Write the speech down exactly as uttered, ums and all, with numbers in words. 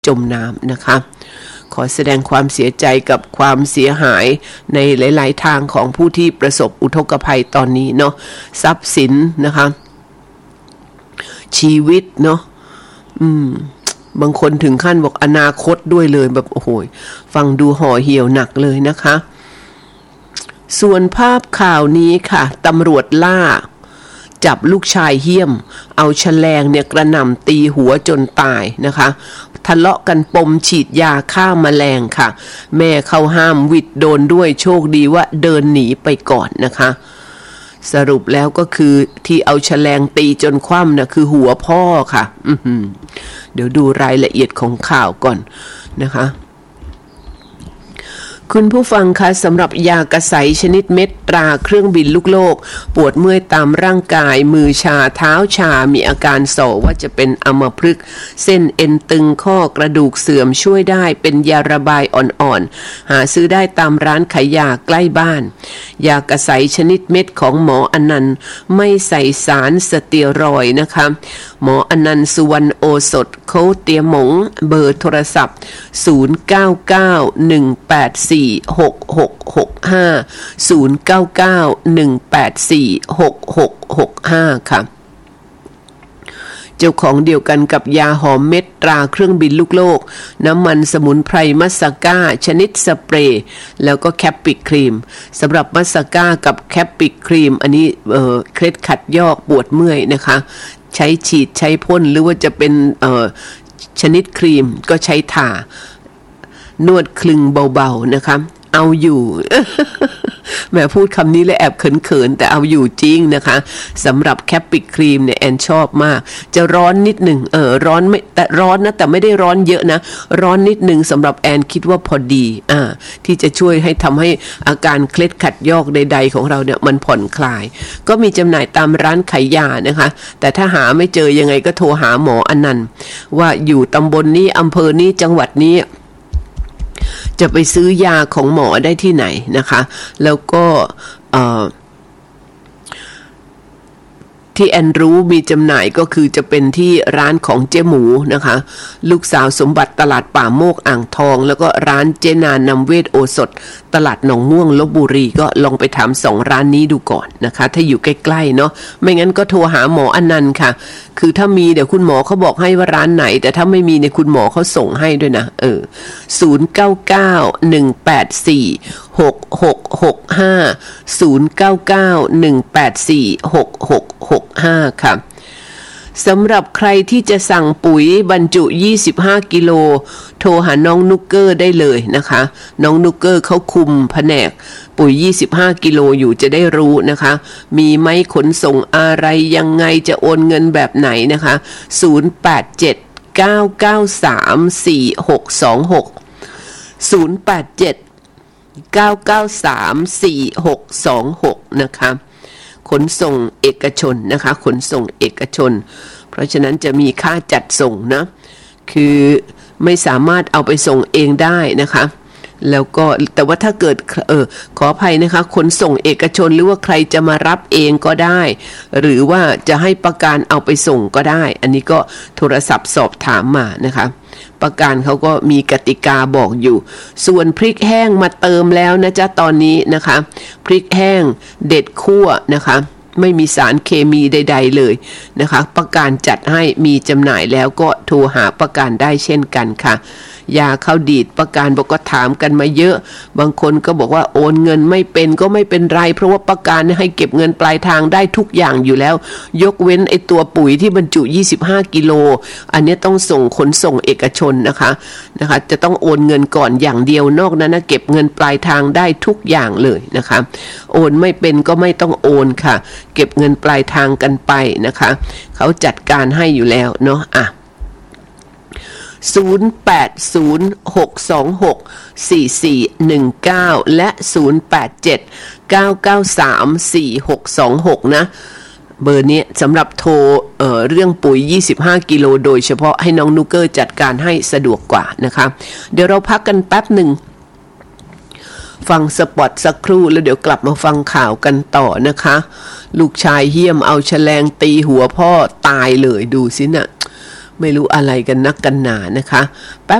จมน้ำนะคะขอแสดงความเสียใจกับความเสียหายในหลายๆทางของผู้ที่ประสบอุทกภัยตอนนี้เนาะทรัพย์สินนะคะชีวิตเนาะอืมบางคนถึงขั้นบอกอนาคตด้วยเลยแบบโอ้โหฟังดูห่อเหี่ยวหนักเลยนะคะส่วนภาพข่าวนี้ค่ะตำรวจล่าจับลูกชายเหี้ยมเอาแฉลงเนี่ยกระหน่ำตีหัวจนตายนะคะทะเลาะกันปมฉีดยาฆ่าแมลงค่ะแม่เข้าห้ามวิดโดนด้วยโชคดีว่าเดินหนีไปก่อนนะคะสรุปแล้วก็คือที่เอาแฉลงตีจนคว่ำนะคือหัวพ่อค่ะอือหือเดี๋ยวดูรายละเอียดของข่าวก่อนนะคะคุณผู้ฟังคะสำหรับยากระใสชนิดเม็ดตราเครื่องบินลูกโลกปวดเมื่อยตามร่างกายมือชาเท้าชามีอาการส่อว่าจะเป็นอัมพฤกษ์เส้นเอ็นตึงข้อกระดูกเสื่อมช่วยได้เป็นยาระบายอ่อนๆหาซื้อได้ตามร้านขายยาใกล้บ้านยากระใสชนิดเม็ดของหมออนันต์ไม่ใส่สารสเตียรอยด์นะคะหมออนันต์สุวรรณโอสถโคเตียหมงเบอร์โทรศัพท์ศูนย์ เก้า เก้า หนึ่ง แปด สี่หก หก หก ห้า ศูนย์ เก้า เก้า หนึ่ง แปด สี่หก หก หก ห้าค่ะเจ้าของเดียวกันกับยาหอมเม็ดตราเครื่องบินลูกโลกน้ำมันสมุนไพรมัสก้าชนิดสเปรย์แล้วก็แคปปิกครีมสำหรับมัสก้ากับแคปปิกครีมอันนี้เอ่อเคล็ดขัดยอกปวดเมื่อยนะคะใช้ฉีดใช้พ่นหรือว่าจะเป็นเอ่อชนิดครีมก็ใช้ทานวดคลึงเบาๆนะคะเอาอยู่ แม่พูดคำนี้เลยแอบเขินๆแต่เอาอยู่จริงนะคะสำหรับแคปปิกครีมเนี่ยแอนชอบมากจะร้อนนิดหนึ่งเออร้อนไม่แต่ร้อนนะแต่ไม่ได้ร้อนเยอะนะร้อนนิดหนึ่งสำหรับแอนคิดว่าพอดีอ่าที่จะช่วยให้ทำให้อาการเคล็ดขัดยอกใดๆของเราเนี่ยมันผ่อนคลายก็มีจำหน่ายตามร้านขายยานะคะแต่ถ้าหาไม่เจอยังไงก็โทรหาหมออนันต์ว่าอยู่ตำบลนี้อำเภอนี้จังหวัดนี้จะไปซื้อยาของหมอได้ที่ไหนนะคะแล้วก็ที่แอนรู้มีจำหน่ายก็คือจะเป็นที่ร้านของเจ๊หมูนะคะลูกสาวสมบัติตลาดป่าโมกอ่างทองแล้วก็ร้านเจนานำเวทโอสถตลาดหนองม่วงลพบุรีก็ลองไปถามสองร้านนี้ดูก่อนนะคะถ้าอยู่ใกล้ๆเนาะไม่งั้นก็โทรหาหมออนันต์ค่ะคือถ้ามีเดี๋ยวคุณหมอเขาบอกให้ว่าร้านไหนแต่ถ้าไม่มีเนี่ยคุณหมอเขาส่งให้ด้วยนะเออศูนย์ เก้า เก้า หนึ่ง แปด สี่ หก หก หก ห้า ศูนย์ เก้า เก้า หนึ่ง แปด สี่ หก หก หก ห้าค่ะสำหรับใครที่จะสั่งปุ๋ยบรรจุยี่สิบห้ากิโลโทรหาน้องนุกเกอร์ได้เลยนะคะน้องนุกเกอร์เขาคุมแผนกปุ๋ยยี่สิบห้ากิโลอยู่จะได้รู้นะคะมีไหมขนส่งอะไรยังไงจะโอนเงินแบบไหนนะคะศูนย์ แปด เจ็ด เก้า เก้า สาม สี่ หก สอง หก ศูนย์ แปด เจ็ด เก้า เก้า สาม สี่ หก สอง หกนะคะขนส่งเอกชนนะคะขนส่งเอกชนเพราะฉะนั้นจะมีค่าจัดส่งนะคือไม่สามารถเอาไปส่งเองได้นะคะแล้วก็แต่ว่าถ้าเกิดเออขออภัยนะคะขนส่งเอกชนหรือว่าใครจะมารับเองก็ได้หรือว่าจะให้ประกันเอาไปส่งก็ได้อันนี้ก็โทรศัพท์สอบถามมานะคะประกันเขาก็มีกติกาบอกอยู่ส่วนพริกแห้งมาเติมแล้วนะจ๊ะตอนนี้นะคะพริกแห้งเด็ดคั่วนะคะไม่มีสารเคมีใดๆเลยนะคะประกันจัดให้มีจำหน่ายแล้วก็โทรหาประกันได้เช่นกันค่ะยาเข้าดีดประกันบอกก็ถามกันมาเยอะบางคนก็บอกว่าโอนเงินไม่เป็นก็ไม่เป็นไรเพราะว่าประกันให้เก็บเงินปลายทางได้ทุกอย่างอยู่แล้วยกเว้นไอ้ตัวปุ๋ยที่บรรจุยี่สิบห้ากิโลอันนี้ต้องส่งขนส่งเอกชนนะคะนะคะจะต้องโอนเงินก่อนอย่างเดียวนอกนั้นนะเก็บเงินปลายทางได้ทุกอย่างเลยนะคะโอนไม่เป็นก็ไม่ต้องโอนค่ะเก็บเงินปลายทางกันไปนะคะเขาจัดการให้อยู่แล้วเนาะอ่ะศูนย์ แปด ศูนย์ หก สอง หก สี่ สี่ หนึ่ง เก้าและศูนย์ แปด เจ็ด เก้า เก้า สาม สี่ หก สอง หกนะเบอร์นี้สำหรับโทร เอ่อ เรื่องปุ๋ยยี่สิบห้ากิโลโดยเฉพาะให้น้องนุกเกอร์จัดการให้สะดวกกว่านะคะเดี๋ยวเราพักกันแป๊บหนึ่งฟังสปอตสักครู่แล้วเดี๋ยวกลับมาฟังข่าวกันต่อนะคะลูกชายเหี้ยมเอาแฉลงตีหัวพ่อตายเลยดูสินะไม่รู้อะไรกันนักกันหนานะคะแป๊บ